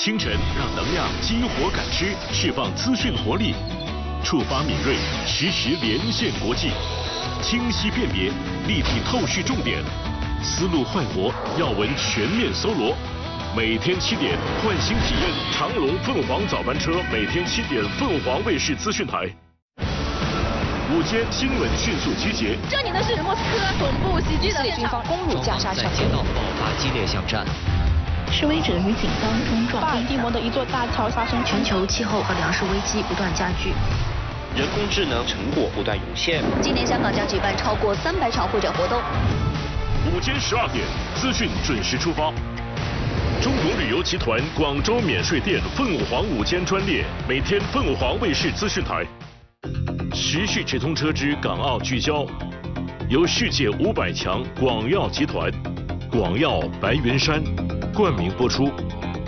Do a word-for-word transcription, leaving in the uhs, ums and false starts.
清晨让能量激活感知，释放资讯活力，触发敏锐，实时连线国际，清晰辨别，立体透视重点，思路焕活，要闻全面搜罗。每天七点，换新体验长龙凤凰早班车，每天七点，凤凰卫视资讯台。午间新闻迅速集结。 这里的是莫斯科总部袭击的军方攻入加沙城， 在街道爆发激烈巷战。 示威者与警方冲撞。 巴尔的摩的一座大桥发生全球气候和粮食危机不断加剧。 人工智能成果不断涌现。 今年香港将举办超过三百场会展活动。 午间十二点，资讯准时出发。中国旅游集团广州免税店凤凰午间专列，每天凤凰卫视资讯台。时事直通车之港澳聚焦，由世界五百强广药集团、广药白云山冠名播出。